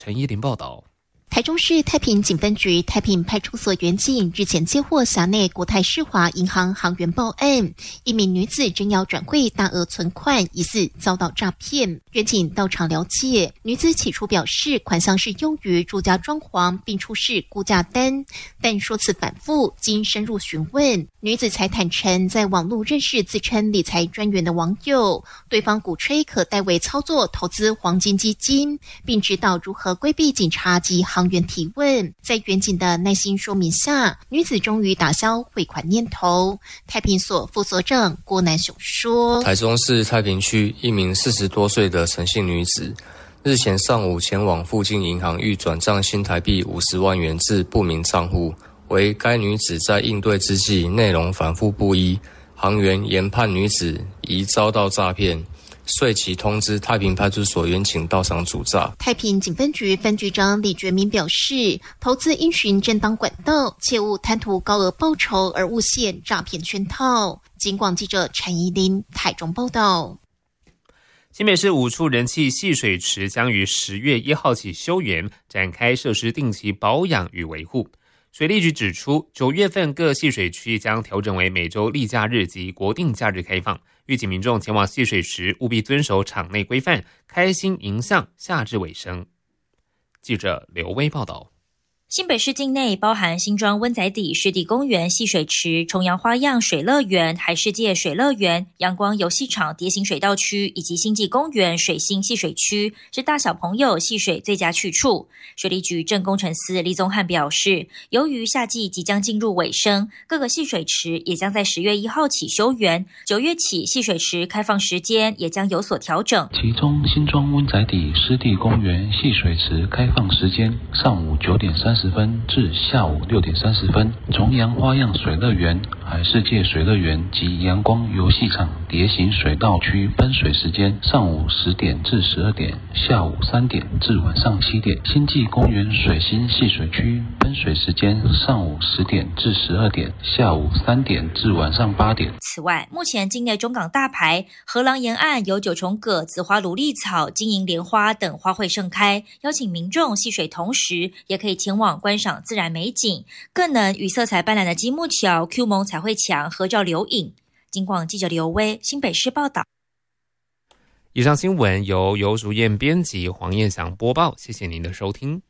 陈依林报道。 台中市太平警分局太平派出所员警日前接获辖内国泰世华银行行员报案，一名女子正要转汇大额存款，疑似遭到诈骗。员警到场了解，女子起初表示款项是用于住家装潢，并出示估价单，但说辞反复，经深入询问，女子才坦诚在网络认识自称理财专员的网友，对方鼓吹可代为操作投资黄金基金，并指导如何规避警察及行员提问。在员警的耐心说明下，女子终于打消汇款念头。太平所副所长郭南雄说， 台中市太平区一名40多岁的陈姓女子日前上午前往附近银行欲转账新台币50万元至不明账户，为该女子在应对之际内容反复不一，行员研判女子疑遭到诈骗，遂其通知太平派出所员警到场阻诈。 太平警分局分局长李觉民表示，投资应循正当管道，切勿贪图高额报酬而误陷诈骗圈套。警广记者陈怡琳台中报道。 新北市5处人气戏水池将于10月1号起休园，展开设施定期保养与维护。水利局指出，9月份各戏水区将调整为每周例假日及国定假日开放，预警民众前往戏水时务必遵守场内规范，开心迎向夏至尾声。记者刘威报道。 新北市境内包含新庄温仔底湿地公园戏水池、重阳花样水乐园、海世界水乐园、阳光游戏场蝶形水道区以及星际公园水星戏水区，是大小朋友戏水最佳去处。水利局正工程司李宗翰表示，由于夏季即将进入尾声，各个戏水池也将在10月1号起休园，9月起戏水池开放时间也将有所调整。 其中新庄温仔底湿地公园戏水池开放时间上午9点30分至下午6点30分，重阳花样水乐园、海世界水乐园及阳光游戏场蝶形水道区喷水时间上午10点至12点，下午3点至晚上7点。星际公园水星戏水区喷水时间上午10点至12点，下午3点至晚上8点。 此外，目前境内中港大排、河廊沿岸有9重葛、紫花芦苜草、金银莲花等花卉盛开，邀请民众戏水同时，也可以前往观赏自然美景，更能与色彩斑斓的积木桥、Q 萌彩绘墙合照留影。警广记者刘威新北市报道。 以上新闻由游淑燕编辑，黄燕祥播报，谢谢您的收听。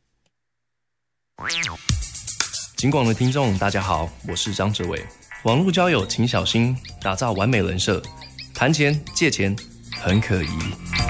警广的听众大家好，我是张哲伟。网络交友请小心，打造完美人设，谈钱借钱很可疑。